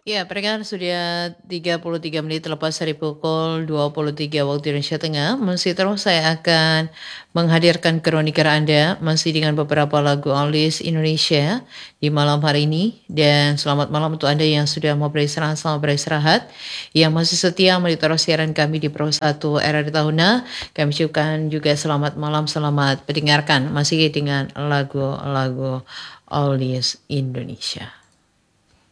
Ya, peringatan sudah 33 menit lepas dari pukul 23 waktu Indonesia Tengah. Masih terus saya akan menghadirkan kroniker Anda masih dengan beberapa lagu oldies Indonesia di malam hari ini. Dan selamat malam untuk Anda yang sudah mau beristirahat, selamat beristirahat. Yang masih setia monitor siaran kami di Pro 1 Era di Tahuna, kami ucapkan juga selamat malam, selamat mendengarkan masih dengan lagu-lagu oldies Indonesia.